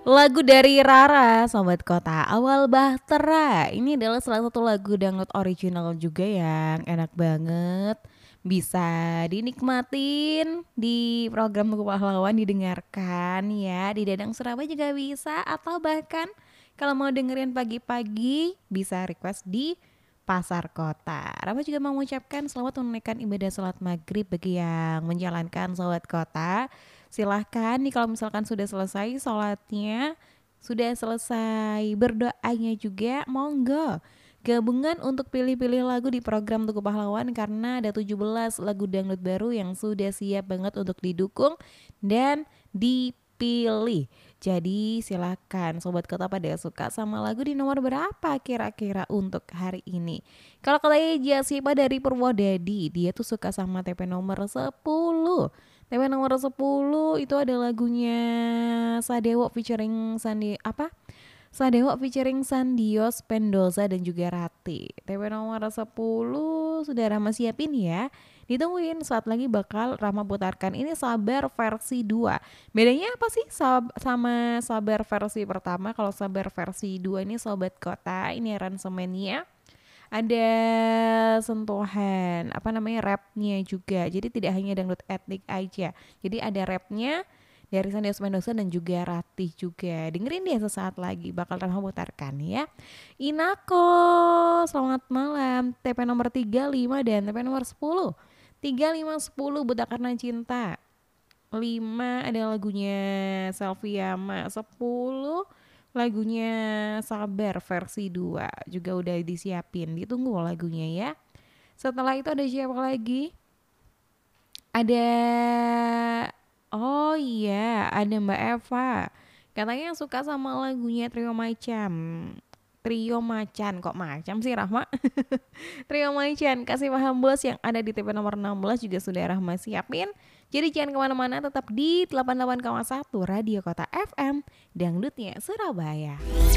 Lagu dari Rara, Sobat Kota, Awal Bahtera. Ini adalah salah satu lagu dangdut original juga yang enak banget. Bisa dinikmatin di program Tugu Pahlawan, didengarkan ya. Di Dadang Surabaya juga bisa. Atau bahkan kalau mau dengerin pagi-pagi bisa request di Pasar Kota. Rama juga mau mengucapkan selamat menunaikan ibadah sholat maghrib bagi yang menjalankan Sobat Kota. Silahkan nih kalau misalkan sudah selesai sholatnya, sudah selesai berdoanya juga, monggo gabungan untuk pilih-pilih lagu di program Tugu Pahlawan karena ada 17 lagu dangdut baru yang sudah siap banget untuk didukung dan dipilih. Jadi silakan Sobat Kota pada suka sama lagu di nomor berapa kira-kira untuk hari ini. Kalau katanya Jasipa dari Purwodadi, dia tuh suka sama TP nomor 10. TP nomor 10 itu ada lagunya Sadewo featuring Sadewo featuring Sandios, Pendoza dan juga Rati. TP nomor 10 sudah Rama siapin ya. Ditungguin saat lagi bakal Rama putarkan. Ini Sabar versi 2. Bedanya apa sih sama Sabar versi pertama? Kalau Sabar versi 2 ini Sobat Kota, ini aransemennya ada sentuhan rapnya juga, jadi tidak hanya dangdut etnik aja, jadi ada rapnya dari Sandios Mendoza dan juga Ratih juga. Dengerin dia sesaat lagi bakal Rama putarkan ya. Inako, selamat malam. TP nomor 35 dan TP nomor 10. 3510 Buta Karena Cinta. 5 ada lagunya Selviama. 10 lagunya Sabar versi 2 juga udah disiapin. Ditunggu lagunya ya. Setelah itu ada siapa lagi? Ada, oh iya, ada Mbak Eva. Katanya suka sama lagunya Trio Macam. Trio Macan, kok macam sih Rahma? Trio Macan, kasih paham bos yang ada di TP nomor 16 juga sudah Rahma siapin. Jadi jangan kemana-mana, tetap di 88,1 Radio Kota FM, dangdutnya Surabaya.